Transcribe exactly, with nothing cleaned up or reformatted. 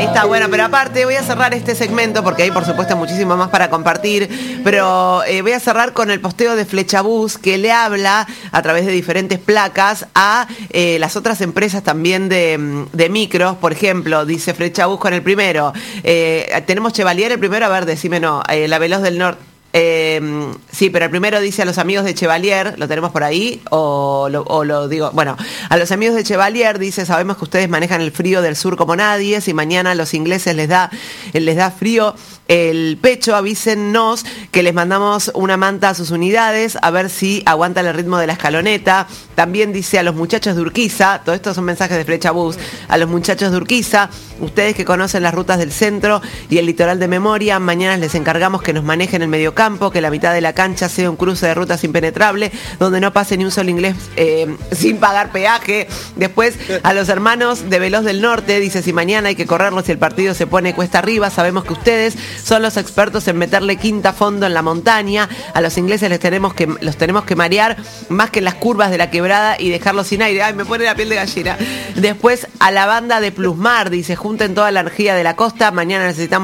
está, bueno, pero aparte voy a cerrar este segmento porque hay por supuesto muchísimo más para compartir, pero eh, voy a cerrar con el posteo de Flechabús que le habla a través de diferentes placas a eh, las otras empresas también de, de micros. Por ejemplo, dice Flechabús con el primero, eh, tenemos Chevalier el primero, a ver, decime no, eh, la Veloz del Norte. Eh, sí, pero el primero dice a los amigos de Chevalier, ¿lo tenemos por ahí? O lo, o lo digo, bueno, a los amigos de Chevalier dice, sabemos que ustedes manejan el frío del sur como nadie, si mañana a los ingleses les da, les da frío el pecho, avísennos que les mandamos una manta a sus unidades, a ver si aguantan el ritmo de la escaloneta. También dice a los muchachos de Urquiza, todo esto son mensajes de Flechabús, a los muchachos de Urquiza, ustedes que conocen las rutas del centro y el litoral de memoria, mañana les encargamos que nos manejen el mediocampo, que la mitad de la cancha sea un cruce de rutas impenetrable, donde no pase ni un solo inglés eh, sin pagar peaje. Después, a los hermanos de Veloz del Norte, dice, si mañana hay que correrlo, si el partido se pone cuesta arriba, sabemos que ustedes son los expertos en meterle quinta a fondo en la montaña. A los ingleses les tenemos que, los tenemos que marear más que en las curvas de la quebrada y dejarlos sin aire. Ay, me pone la piel de gallina. Después, a la banda de Plusmar, dice, junten toda la energía de la costa, mañana necesitamos